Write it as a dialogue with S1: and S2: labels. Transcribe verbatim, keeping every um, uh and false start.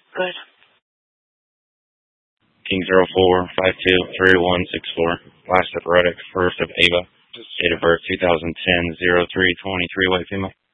S1: Good.
S2: King zero four five two three one six four. Last of Reddick, first of Ava. Date of birth two thousand ten, zero three twenty-three, white female.